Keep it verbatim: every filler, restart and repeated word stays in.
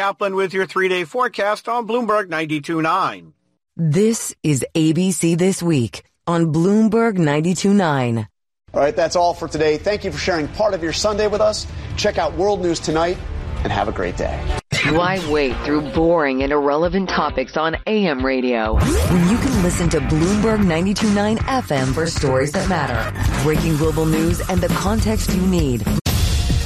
Kaplan with your three-day forecast on Bloomberg ninety-two point nine. This is A B C This Week on Bloomberg ninety-two point nine. All right, that's all for today. Thank you for sharing part of your Sunday with us. Check out World News Tonight and have a great day. Why wait through boring and irrelevant topics on A M radio when you can listen to Bloomberg ninety-two point nine F M for stories that matter, breaking global news, and the context you need?